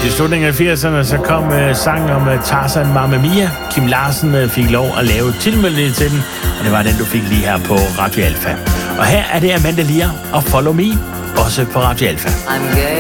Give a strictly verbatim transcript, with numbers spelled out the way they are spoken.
I slutningen af firserne så kom uh, sangen om uh, Tarzan Mamma Mia. Kim Larsen uh, fik lov at lave tilmelding til den, og det var den, du fik lige her på Radio Alfa. Og her er det Amanda Lear og Follow Me, også på Radio Alfa.